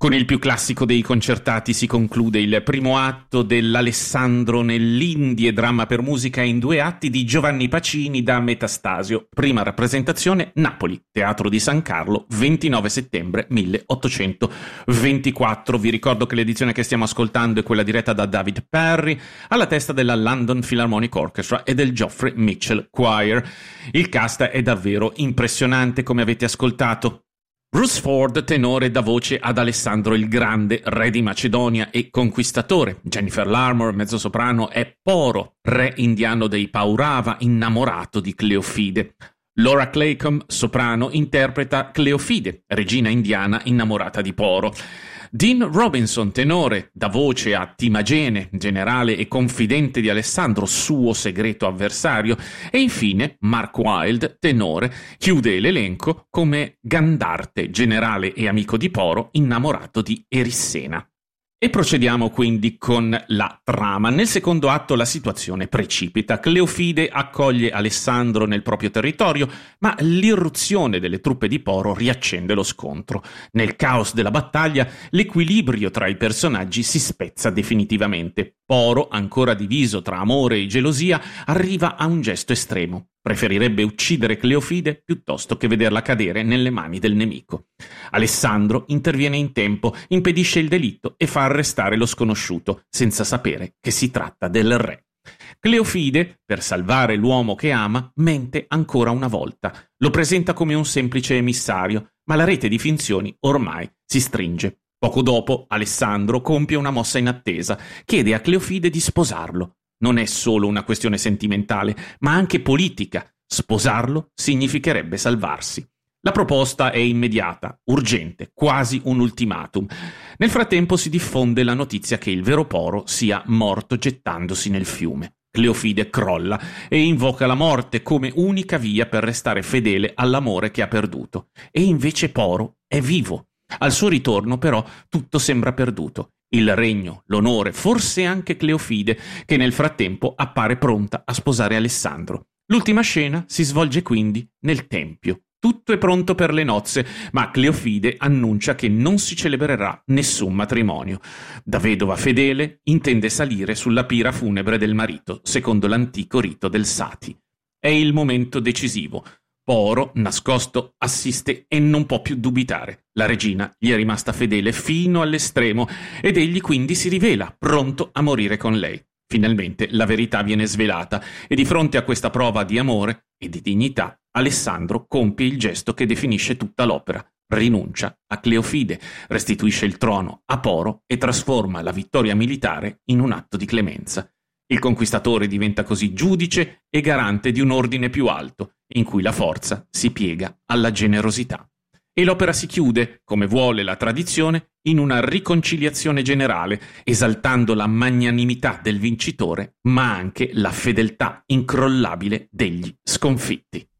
Con il più classico dei concertati si conclude il primo atto dell'Alessandro nell'Indie, dramma per musica in 2 atti di Giovanni Pacini da Metastasio. Prima rappresentazione Napoli, Teatro di San Carlo, 29 settembre 1824. Vi ricordo che l'edizione che stiamo ascoltando è quella diretta da David Perry, alla testa della London Philharmonic Orchestra e del Geoffrey Mitchell Choir. Il cast è davvero impressionante, come avete ascoltato. Bruce Ford, tenore, dà voce ad Alessandro il Grande, re di Macedonia e conquistatore. Jennifer Larmore, mezzosoprano, è Poro, re indiano dei Paurava, innamorato di Cleofide. Laura Claycomb, soprano, interpreta Cleofide, regina indiana innamorata di Poro. Dean Robinson, tenore, dà voce a Timagene, generale e confidente di Alessandro, suo segreto avversario. E infine Mark Wilde, tenore, chiude l'elenco come Gandarte, generale e amico di Poro, innamorato di Erissena. E procediamo quindi con la trama. Nel secondo atto la situazione precipita. Cleofide accoglie Alessandro nel proprio territorio, ma l'irruzione delle truppe di Poro riaccende lo scontro. Nel caos della battaglia, l'equilibrio tra i personaggi si spezza definitivamente. Poro, ancora diviso tra amore e gelosia, arriva a un gesto estremo. Preferirebbe uccidere Cleofide piuttosto che vederla cadere nelle mani del nemico. Alessandro interviene in tempo, impedisce il delitto e fa arrestare lo sconosciuto, senza sapere che si tratta del re. Cleofide, per salvare l'uomo che ama, mente ancora una volta. Lo presenta come un semplice emissario, ma la rete di finzioni ormai si stringe. Poco dopo, Alessandro compie una mossa inattesa, chiede a Cleofide di sposarlo. Non è solo una questione sentimentale, ma anche politica. Sposarlo significherebbe salvarsi. La proposta è immediata, urgente, quasi un ultimatum. Nel frattempo si diffonde la notizia che il vero Poro sia morto gettandosi nel fiume. Cleofide crolla e invoca la morte come unica via per restare fedele all'amore che ha perduto. E invece Poro è vivo. Al suo ritorno, però, tutto sembra perduto. Il regno, l'onore, forse anche Cleofide, che nel frattempo appare pronta a sposare Alessandro. L'ultima scena si svolge quindi nel Tempio. Tutto è pronto per le nozze, ma Cleofide annuncia che non si celebrerà nessun matrimonio. Da vedova fedele intende salire sulla pira funebre del marito, secondo l'antico rito del Sati. È il momento decisivo. Poro, nascosto, assiste e non può più dubitare. La regina gli è rimasta fedele fino all'estremo ed egli quindi si rivela, pronto a morire con lei. Finalmente la verità viene svelata e di fronte a questa prova di amore e di dignità, Alessandro compie il gesto che definisce tutta l'opera. Rinuncia a Cleofide, restituisce il trono a Poro e trasforma la vittoria militare in un atto di clemenza. Il conquistatore diventa così giudice e garante di un ordine più alto, in cui la forza si piega alla generosità. E l'opera si chiude, come vuole la tradizione, in una riconciliazione generale, esaltando la magnanimità del vincitore, ma anche la fedeltà incrollabile degli sconfitti.